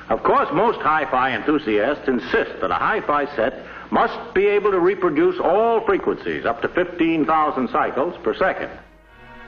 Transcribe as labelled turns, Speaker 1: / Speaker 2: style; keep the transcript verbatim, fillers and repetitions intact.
Speaker 1: Of course, most hi-fi enthusiasts insist that a hi-fi set must be able to reproduce all frequencies up to fifteen thousand cycles per second.